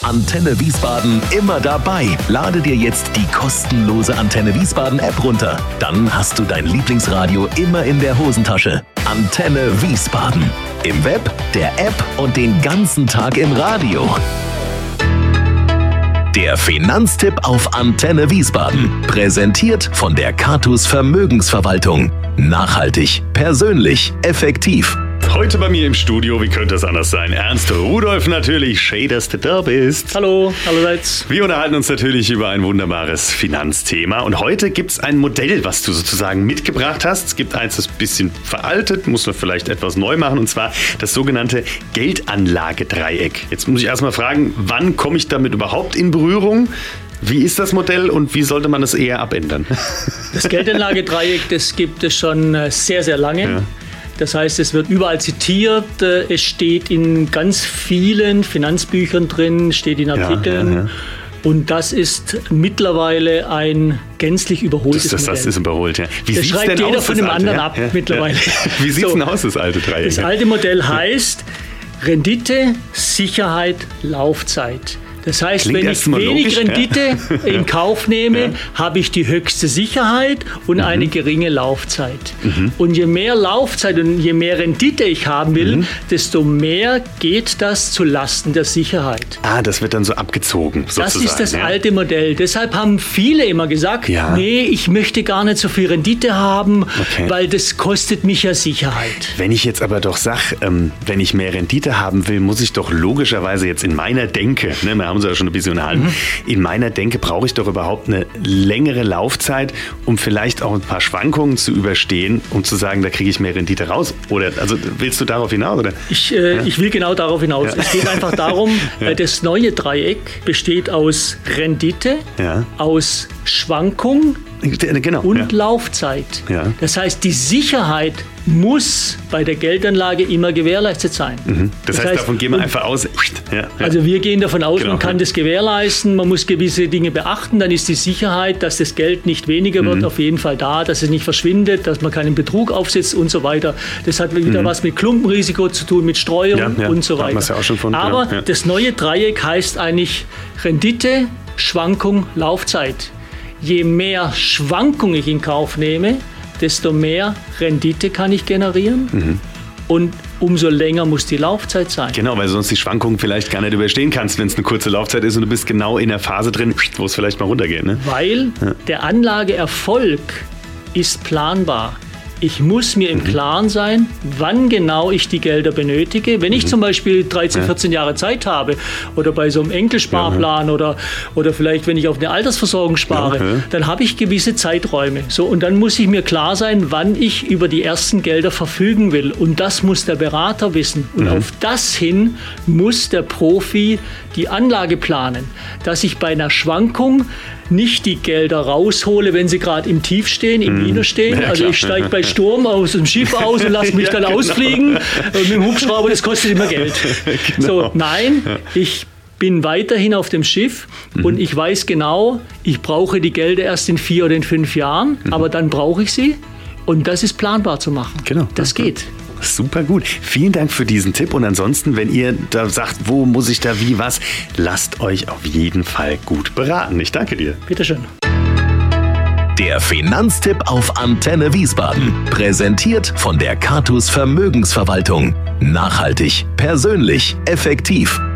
Antenne Wiesbaden immer dabei. Lade dir jetzt die kostenlose Antenne Wiesbaden App runter. Dann hast du dein Lieblingsradio immer in der Hosentasche. Antenne Wiesbaden. Im Web, der App und den ganzen Tag im Radio. Der Finanztipp auf Antenne Wiesbaden. Präsentiert von der Catus Vermögensverwaltung. Nachhaltig, persönlich, effektiv. Heute bei mir im Studio, wie könnte es anders sein? Ernst Rudolph natürlich, schön, dass du da bist. Hallo, allerseits. Wir unterhalten uns natürlich über ein wunderbares Finanzthema. Und heute gibt es ein Modell, was du sozusagen mitgebracht hast. Es gibt eins, das ist ein bisschen veraltet, muss man vielleicht etwas neu machen. Und zwar das sogenannte Geldanlagedreieck. Jetzt muss ich erstmal fragen, wann komme ich damit überhaupt in Berührung? Wie ist das Modell und wie sollte man es eher abändern? Das Geldanlagedreieck, das gibt es schon sehr, sehr lange. Ja. Das heißt, es wird überall zitiert, es steht in ganz vielen Finanzbüchern drin, steht in Artikeln. Ja. Und das ist mittlerweile ein gänzlich überholtes Modell. Das ist überholt, ja. Wie das schreibt jeder von dem anderen ab mittlerweile. Wie sieht es denn aus, das alte Dreieck? Das alte Modell heißt Rendite, Sicherheit, Laufzeit. Das heißt, klingt wenn ich wenig Rendite in Kauf nehme, habe ich die höchste Sicherheit und eine geringe Laufzeit. Und je mehr Laufzeit und je mehr Rendite ich haben will, desto mehr geht das zu Lasten der Sicherheit. Ah, das wird dann so abgezogen sozusagen. Das ist das alte Modell. Deshalb haben viele immer gesagt, nee, ich möchte gar nicht so viel Rendite haben, weil das kostet mich ja Sicherheit. Wenn ich jetzt aber doch sage, wenn ich mehr Rendite haben will, muss ich doch logischerweise jetzt in meiner Denke, wir haben sie ja schon ein bisschen unterhalten, in meiner Denke brauche ich doch überhaupt eine längere Laufzeit, um vielleicht auch ein paar Schwankungen zu überstehen, um zu sagen, da kriege ich mehr Rendite raus. Oder also willst du darauf hinaus? Oder? Ich will genau darauf hinaus. Es geht einfach darum, das neue Dreieck besteht aus Rendite, aus Schwankung und Laufzeit. Ja. Das heißt, die Sicherheit muss bei der Geldanlage immer gewährleistet sein. Das heißt, davon gehen wir einfach aus. Also wir gehen davon aus, man kann das gewährleisten, man muss gewisse Dinge beachten, dann ist die Sicherheit, dass das Geld nicht weniger wird, auf jeden Fall da, dass es nicht verschwindet, dass man keinen Betrug aufsetzt und so weiter. Das hat wieder was mit Klumpenrisiko zu tun, mit Streuung und so weiter. Ja auch schon von, aber das neue Dreieck heißt eigentlich Rendite, Schwankung, Laufzeit. Je mehr Schwankung ich in Kauf nehme, desto mehr Rendite kann ich generieren und umso länger muss die Laufzeit sein. Genau, weil sonst die Schwankungen vielleicht gar nicht überstehen kannst, wenn es eine kurze Laufzeit ist und du bist genau in der Phase drin, wo es vielleicht mal runtergeht. Ne? Weil der Anlageerfolg ist planbar. Ich muss mir im Klaren sein, wann genau ich die Gelder benötige. Wenn ich zum Beispiel 13, 14 Jahre Zeit habe oder bei so einem Enkelsparplan oder vielleicht, wenn ich auf eine Altersversorgung spare, dann habe ich gewisse Zeiträume. So, und dann muss ich mir klar sein, wann ich über die ersten Gelder verfügen will. Und das muss der Berater wissen. Und auf das hin muss der Profi die Anlage planen, dass ich bei einer Schwankung nicht die Gelder raushole, wenn sie gerade im Tief stehen, im Minus stehen. Ja, also ich steige bei Sturm aus dem Schiff aus und lasse mich dann ausfliegen. Mit dem Hubschrauber, das kostet immer Geld. So, nein, ich bin weiterhin auf dem Schiff und ich weiß genau, ich brauche die Gelder erst in 4 oder in 5 Jahren, aber dann brauche ich sie und das ist planbar zu machen. Genau. Das geht. Super gut. Vielen Dank für diesen Tipp. Und ansonsten, wenn ihr da sagt, wo muss ich da wie was, lasst euch auf jeden Fall gut beraten. Ich danke dir. Bitteschön. Der Finanztipp auf Antenne Wiesbaden. Präsentiert von der Catus Vermögensverwaltung. Nachhaltig, persönlich, effektiv.